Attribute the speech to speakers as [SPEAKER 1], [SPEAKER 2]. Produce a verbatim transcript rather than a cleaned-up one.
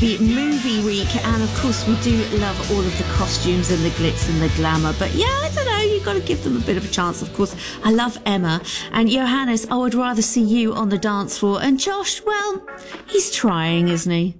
[SPEAKER 1] be movie week, and of course we do love all of the costumes and the glitz and the glamour, but yeah, I don't know, you've got to give them a bit of a chance. Of course, I love Emma, and Johannes, I would rather see you on the dance floor, and Josh, well, he's trying, isn't he?